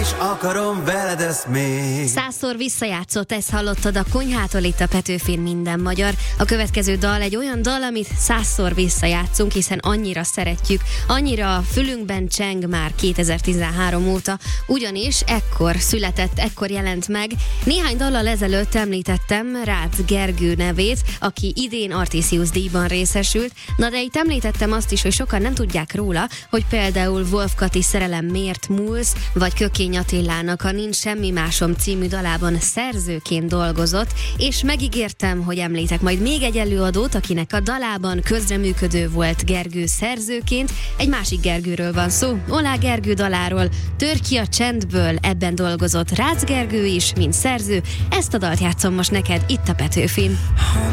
is akarom veled ezt még. 100-szor visszajátszott, ezt hallottad a konyhától itt a Petőfin Minden Magyar. A következő dal egy olyan dal, amit 100-szor visszajátszunk, hiszen annyira szeretjük, annyira a fülünkben cseng már 2013 óta, ugyanis ekkor született, ekkor jelent meg. Néhány dallal ezelőtt említettem Rácz Gergő nevét, aki idén Artisius díjban részesült, na de itt említettem azt is, hogy sokan nem tudják róla, hogy például Wolf Kati Szerelem miért múlsz, vagy Kökény Attilának a Nincs semmi másom című dalában szerzőként dolgozott, és megígértem, hogy említek majd még egy előadót, akinek a dalában közreműködő volt Gergő szerzőként. Egy másik Gergőről van szó, Olá Gergő daláról, Tör ki a csendből, ebben dolgozott Rácz Gergő is, mint szerző. Ezt a dalt játszom most neked itt a Petőfin.